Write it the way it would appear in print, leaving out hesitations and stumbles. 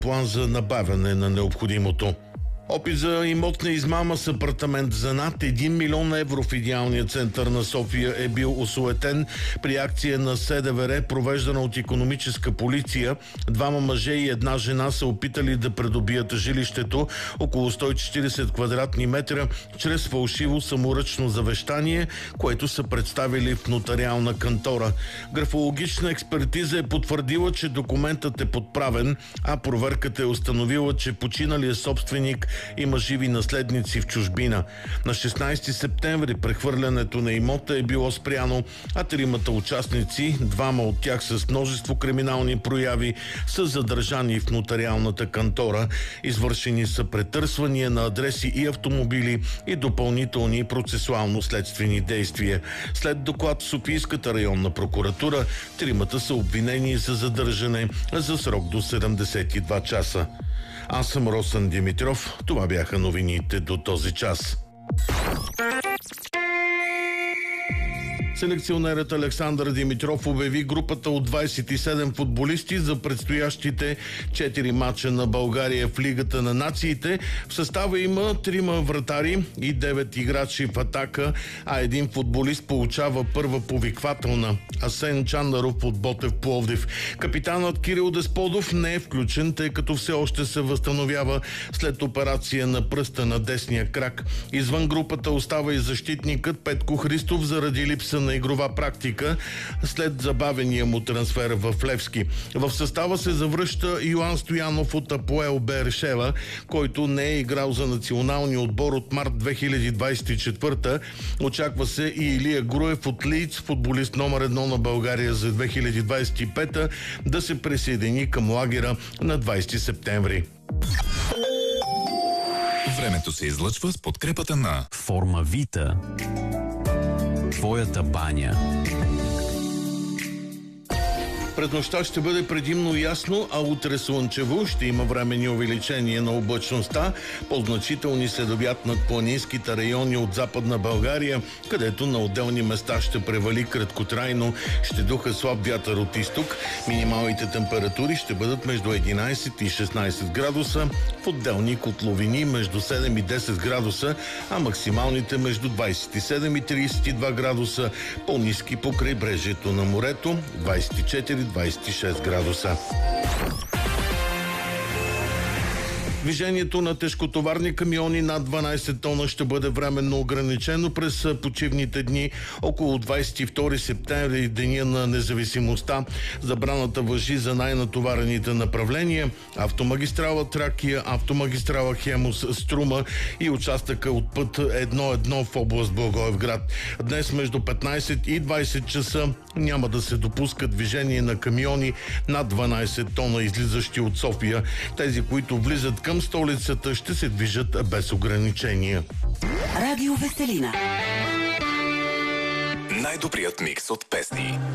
план за набавяне на необходимото. Опит за имотна измама с апартамент за над 1 милион евро в идеалния център на София е бил осуетен при акция на СДВР, провеждана от икономическа полиция. Двама мъже и една жена са опитали да придобият жилището, около 140 квадратни метра, чрез фалшиво саморъчно завещание, което са представили в нотариална кантора. Графологична експертиза е потвърдила, че документът е подправен, а проверката е установила, че починалият собственик има живи наследници в чужбина. На 16 септември прехвърлянето на имота е било спряно, а тримата участници, двама от тях с множество криминални прояви, са задържани в нотариалната кантора. Извършени са претърсвания на адреси и автомобили и допълнителни процесуално-следствени действия. След доклад в Софийската районна прокуратура, тримата са обвинени за задържане за срок до 72 часа. Аз съм Росен Димитров. Това бяха новините до този час. Селекционерът Александър Димитров обяви групата от 27 футболисти за предстоящите 4 мача на България в Лигата на нациите. В състава има 3 вратари и 9 играчи в атака, а един футболист получава първа повиквателна. Асен Чандаров от Ботев Пловдив. Капитанът Кирил Десподов не е включен, тъй като все още се възстановява след операция на пръста на десния крак. Извън групата остава и защитникът Петко Христов заради липса на игрова практика след забавения му трансфер в Левски. В състава се завръща Йоан Стоянов от Апоел Бершева, който не е играл за националния отбор от март 2024. Очаква се и Илия Груев от Лийц, футболист номер 1 на България за 2025, да се присъедини към лагера на 20 септември. Времето се излъчва с подкрепата на Формавита. Твоята баня. През нощта ще бъде предимно ясно, а утре слънчево. Ще има временни увеличения на облачността. По-значителни следобед над планинските райони от Западна България, където на отделни места ще превали краткотрайно. Ще духа слаб вятър от изток. Минималните температури ще бъдат между 11 и 16 градуса. В отделни котловини между 7 и 10 градуса, а максималните между 27 и 32 градуса. По-ниски по крайбрежието на морето 24-26 градуса. Движението на тежкотоварни камиони над 12 тона ще бъде временно ограничено през почивните дни около 22 септември, деня на независимостта. Забраната важи за най-натоварените направления: автомагистрала Тракия, автомагистрала Хемус, Струма и участъка от път 1-1 в област Благоевград. Днес между 15 и 20 часа няма да се допуска движение на камиони над 12 тона, излизащи от София. Тези, които влизат към столицата, ще се движат без ограничения. Радио Веселина. най-добрият микс от песни.